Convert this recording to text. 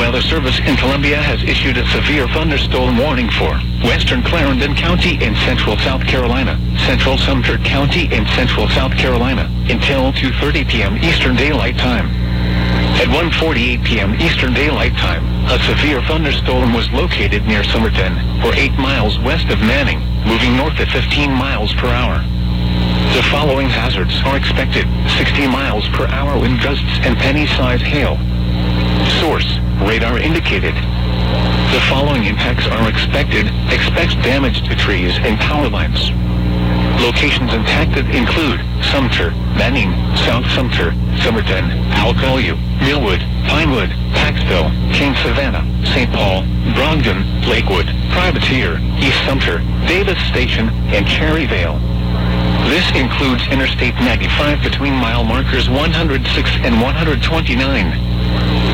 Weather Service in Columbia has issued a severe thunderstorm warning for western Clarendon County in central South Carolina, central Sumter County in central South Carolina, until 2:30 p.m. Eastern Daylight Time. At 1:48 p.m. Eastern Daylight Time, a severe thunderstorm was located near Somerton, or 8 miles west of Manning, moving north at 15 miles per hour. The following hazards are expected: 60 miles per hour wind gusts and penny-size hail. Source: radar indicated. The following impacts are expected. Expect damage to trees and power lines. Locations impacted include Sumter, Manning, South Sumter, Somerton, Alcoa, Millwood, Pinewood, Paxville, King Savannah, St. Paul, Brogdon, Lakewood, Privateer, East Sumter, Davis Station, and Cherryvale. This includes Interstate 95 between mile markers 106 and 129.